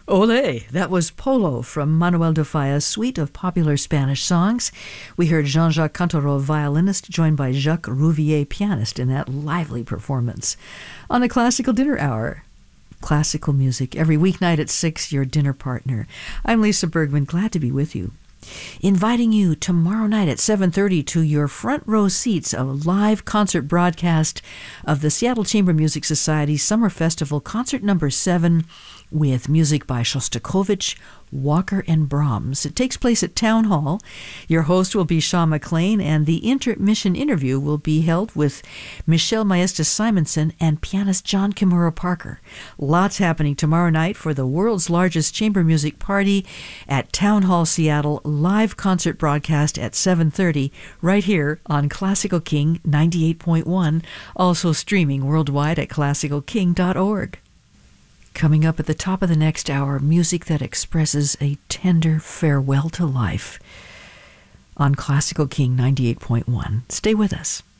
Ole! That was Polo from Manuel de Falla's suite of popular Spanish songs. We heard Jean-Jacques Cantaro, violinist, joined by Jacques Rouvier, pianist, in that lively performance. On the Classical Dinner Hour, classical music, every weeknight at 6, your dinner partner. I'm Lisa Bergman, glad to be with you. Inviting you tomorrow night at 7:30 to your front row seats, a live concert broadcast of the Seattle Chamber Music Society Summer Festival Concert Number 7 with music by Shostakovich, Walker, and Brahms. It takes place at Town Hall. Your host will be Sean McLean, and the intermission interview will be held with Michelle Maestas-Simonson and pianist John Kimura Parker. Lots happening tomorrow night for the world's largest chamber music party at Town Hall Seattle. Live concert broadcast at 7:30 right here on Classical King 98.1, also streaming worldwide at classicalking.org. Coming up at the top of the next hour, music that expresses a tender farewell to life on Classical King 98.1. Stay with us.